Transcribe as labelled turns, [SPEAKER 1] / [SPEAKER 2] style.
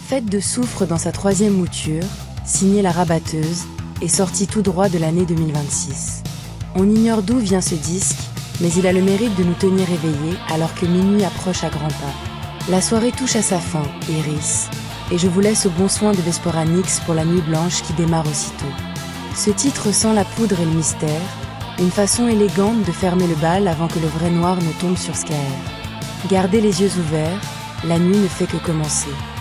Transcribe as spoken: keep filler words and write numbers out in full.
[SPEAKER 1] Fête de soufre dans sa troisième mouture, signée La Rabatteuse, est sorti tout droit de l'année deux mille vingt-six. On ignore d'où vient ce disque, mais il a le mérite de nous tenir éveillés alors que minuit approche à grands pas. La soirée touche à sa fin, Iris, et je vous laisse au bon soin de Vesporanix pour la nuit blanche qui démarre aussitôt. Ce titre sent la poudre et le mystère, une façon élégante de fermer le bal avant que le vrai noir ne tombe sur Skaer. Gardez les yeux ouverts, la nuit ne fait que commencer.